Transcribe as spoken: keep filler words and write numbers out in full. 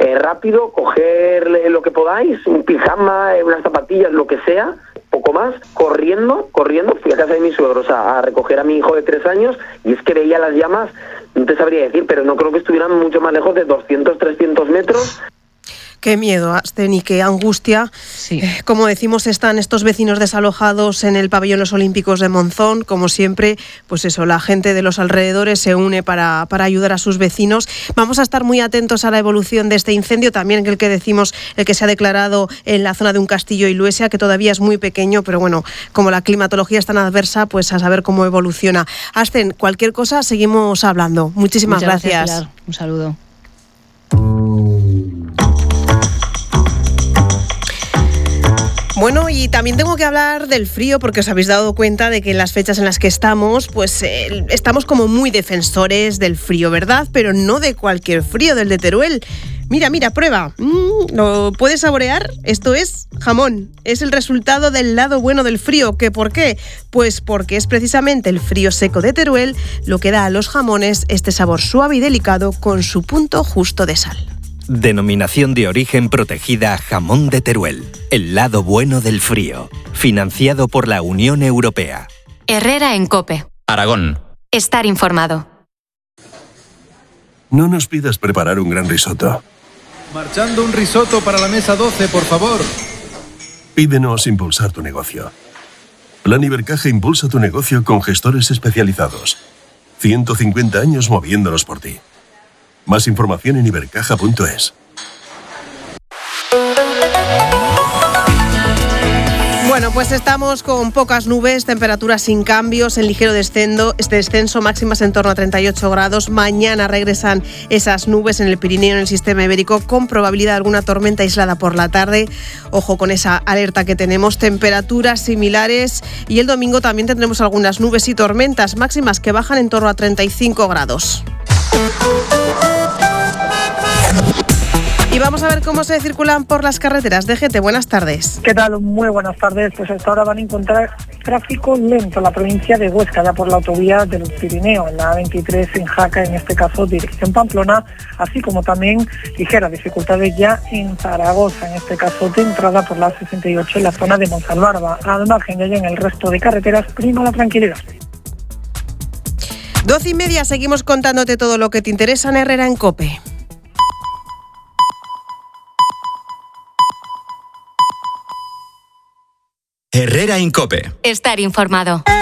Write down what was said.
eh, rápido, coger lo que podáis, un pijama, eh, unas zapatillas, lo que sea, poco más, corriendo, corriendo, fui a casa de mis suegros a, a recoger a mi hijo de tres años y es que veía las llamas, no te sabría decir, pero no creo que estuvieran mucho más lejos de doscientos, trescientos metros. Qué miedo, Asten, y qué angustia. Sí. Eh, como decimos, están estos vecinos desalojados en el pabellón Los Olímpicos de Monzón. Como siempre, pues eso, la gente de los alrededores se une para, para ayudar a sus vecinos. Vamos a estar muy atentos a la evolución de este incendio, también el que decimos, el que se ha declarado en la zona de un castillo Iluesia, que todavía es muy pequeño, pero bueno, como la climatología es tan adversa, pues a saber cómo evoluciona. Asten, cualquier cosa, seguimos hablando. Muchísimas Muchas gracias. gracias, Pilar. Un saludo. Bueno, y también tengo que hablar del frío, porque os habéis dado cuenta de que en las fechas en las que estamos, pues eh, estamos como muy defensores del frío, ¿verdad? Pero no de cualquier frío, del de Teruel. Mira, mira, prueba. Mm, ¿lo puedes saborear? Esto es jamón. Es el resultado del lado bueno del frío. ¿Qué por qué? Pues porque es precisamente el frío seco de Teruel lo que da a los jamones este sabor suave y delicado con su punto justo de sal. Denominación de origen protegida Jamón de Teruel. El lado bueno del frío. Financiado por la Unión Europea. Herrera en COPE. Aragón. Estar informado. No nos pidas preparar un gran risotto. Marchando un risotto para la mesa doce, por favor. Pídenos impulsar tu negocio. Plan Ibercaja impulsa tu negocio con gestores especializados. ciento cincuenta años moviéndonos por ti. Más información en ibercaja punto es. Bueno, pues estamos con pocas nubes, temperaturas sin cambios, en ligero descenso, este descenso, máximas en torno a treinta y ocho grados. Mañana regresan esas nubes en el Pirineo, en el sistema ibérico, con probabilidad de alguna tormenta aislada por la tarde. Ojo con esa alerta que tenemos, temperaturas similares, y el domingo también tendremos algunas nubes y tormentas, máximas que bajan en torno a treinta y cinco grados. Y vamos a ver cómo se circulan por las carreteras. D G T, buenas tardes. ¿Qué tal? Muy buenas tardes. Pues hasta ahora van a encontrar tráfico lento en la provincia de Huesca, ya por la autovía del Pirineo, en la A veintitrés en Jaca, en este caso dirección Pamplona, así como también ligeras dificultades ya en Zaragoza, en este caso de entrada por la sesenta y ocho en la zona de Monsalvarba. Al margen de ello, en el resto de carreteras prima la tranquilidad. Doce y media, seguimos contándote todo lo que te interesa en Herrera en COPE. Herrera en COPE. Estar informado.